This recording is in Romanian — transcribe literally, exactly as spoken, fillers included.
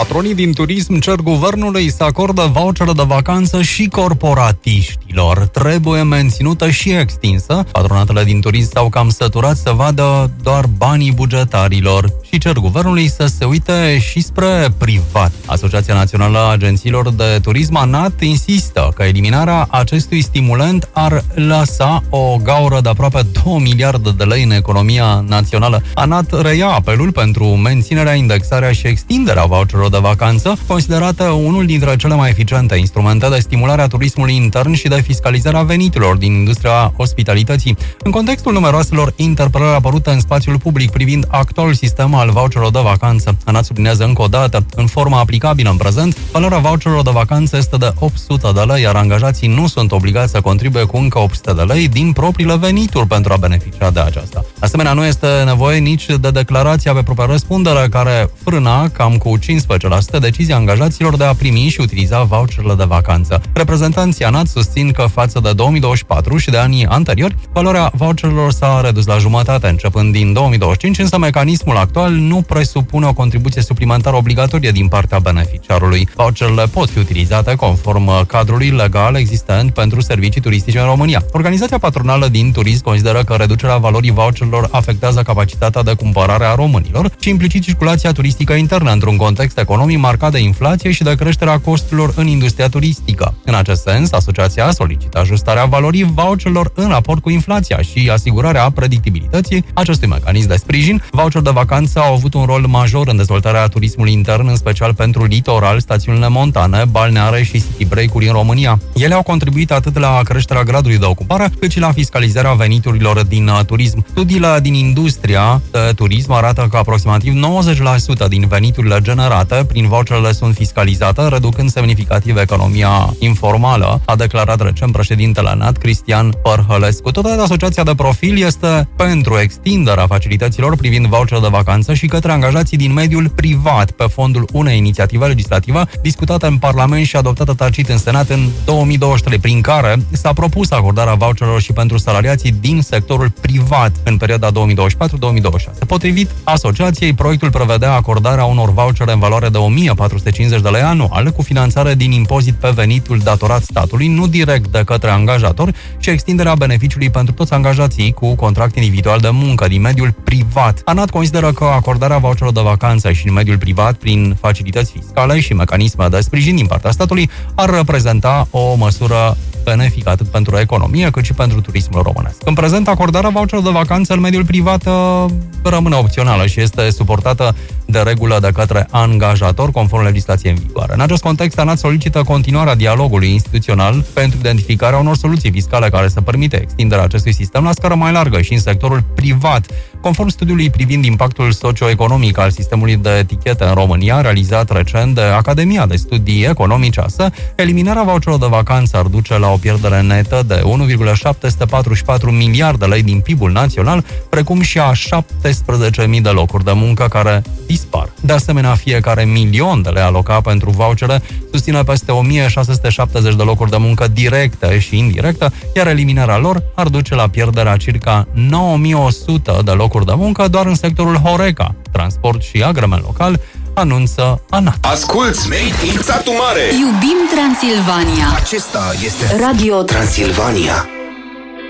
Patronii din turism cer guvernului să acordă vouchere de vacanță și corporatiștilor. Trebuie menținută și extinsă. Patronatele din turism s-au cam săturat să vadă doar banii bugetarilor și cer guvernului să se uite și spre privat. Asociația Națională a Agențiilor de Turism, ANAT, insistă că eliminarea acestui stimulant ar lăsa o gaură de aproape două miliarde de lei în economia națională. ANAT reia apelul pentru menținerea, indexarea și extinderea voucherelor de vacanță, considerată unul dintre cele mai eficiente instrumente de stimulare a turismului intern și de fiscalizare a veniturilor din industria ospitalității. În contextul numeroaselor interpelări apărute în spațiul public privind actualul sistem al voucherelor de vacanță, ANAT sublinează încă o dată, în forma aplicabilă în prezent, valoarea voucherelor de vacanță este de opt sute de lei, iar angajații nu sunt obligați să contribuie cu încă opt sute de lei din propriile venituri pentru a beneficia de aceasta. Asemenea, nu este nevoie nici de declarația pe propria răspundere, care frâna cam cu cincisprezece la sută decizia angajaților de a primi și utiliza voucherele de vacanță. Reprezentanții ANAT susțin că față de două mii douăzeci și patru și de anii anteriori, valoarea voucherelor s-a redus la jumătate începând din două mii douăzeci și cinci, însă mecanismul actual nu presupune o contribuție suplimentară obligatorie din partea beneficiarului. Voucherele pot fi utilizate conform cadrului legal existent pentru servicii turistice în România. Organizația patronală din turism consideră că reducerea valorii voucherelor afectează capacitatea de cumpărare a românilor și implicit circulația turistică internă într-un context economic marcat de inflație și de creșterea costurilor în industria turistică. În acest sens, asociația solicită ajustarea valorii voucherelor în raport cu inflația și asigurarea predictibilității acestui mecanism de sprijin. Voucherele de vacanță au avut un rol major în dezvoltarea turismului intern, în special pentru litoral, stațiunile montane, balneare și city break-uri în România. Ele au contribuit atât la creșterea gradului de ocupare, cât și la fiscalizarea veniturilor din turism. Studiile din industria de turism arată că aproximativ nouăzeci la sută din veniturile generate prin voucherele sunt fiscalizate, reducând semnificativ economia informală, a declarat recent președintele ANAT, Cristian Părhălescu. Totodată, asociația de profil este pentru extinderea facilităților privind voucherele de vacanță și către angajații din mediul privat, pe fondul unei inițiative legislative discutată în Parlament și adoptată tacit în Senat în două mii douăzeci și trei, prin care s-a propus acordarea voucherelor și pentru salariații din sectorul privat în perioada două mii douăzeci și patru două mii douăzeci și șase. Potrivit asociației, proiectul prevedea acordarea unor vouchere în valoare de o mie patru sute cincizeci de lei anual, cu finanțare din impozit pe venitul datorat statului, nu direct de către angajator, și extinderea beneficiului pentru toți angajații cu contract individual de muncă din mediul privat. ANAT consideră că acordarea voucherelor de vacanță și în mediul privat prin facilități fiscale și mecanisme de sprijin din partea statului ar reprezenta o măsură benefică atât pentru economie cât și pentru turismul românesc. În prezent, acordarea voucherelor de vacanță în mediul privat uh, rămâne opțională și este suportată de regulă de către angajator, conform legislației în vigoare. În acest context, ANAT solicită continuarea dialogului instituțional pentru identificarea unor soluții fiscale care să permite extinderea acestui sistem la scară mai largă și în sectorul privat. Conform studiului privind impactul socioeconomic al sistemului de etichete în România, realizat recent de Academia de Studii Economice A S E, eliminarea voucherelor de vacanță ar duce la o pierdere netă de unu virgulă șapte sute patruzeci și patru miliarde de lei din P I B-ul național, precum și a șaptesprezece mii de locuri de muncă care dispar. De asemenea, fiecare milion de lei alocat pentru vouchere susține peste o mie șase sute șaptezeci de locuri de muncă directe și indirecte, iar eliminarea lor ar duce la pierderea circa nouă mii o sută de locuri de muncă doar în sectorul Horeca, transport și agrement local, anunță ANAT. Asculți Made in Satu Mare! Iubim Transilvania! Acesta este Radio Transilvania.